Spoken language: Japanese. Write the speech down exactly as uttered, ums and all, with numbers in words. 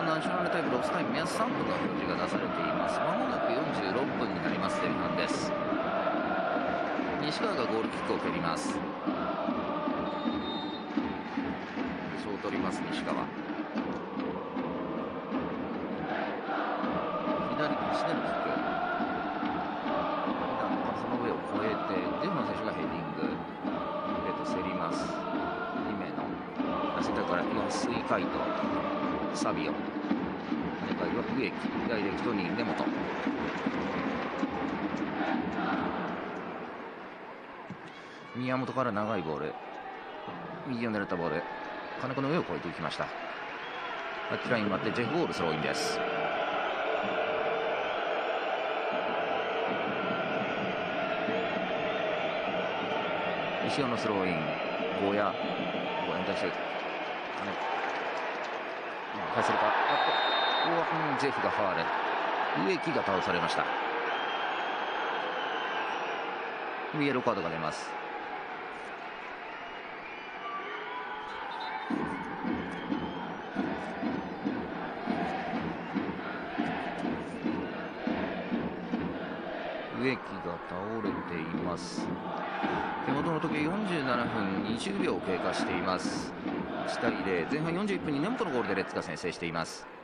ナショナルタイムロスタイム目安さんぷんの表示が出されています。まもなくよんじゅうろっぷんになります。前半です。西川がゴールキックを蹴ります。そう取ります。西川左足でのキック、その上を越えてデフの選手がヘディング、えっと競ります。に名のセンターから安井海斗、サビオ、跳ね返りは植木、ダイレクトに根本、宮本から長いボール、右を狙ったボール、金子の上を越えていきました。タッチライン待ってジェフ・ゴールスローインです。石尾のスローイン、ゴーヤゴーヤに対して金返せるか、あっとここは、うん、ジェフがファール、植木が倒されました。イエローカードが出ます。植木が倒れています。手元の時計よんじゅうななふんにじゅうびょう経過しています。いちたいゼロ、前半よんじゅういっぷんに根本のゴールでレッツが先制しています。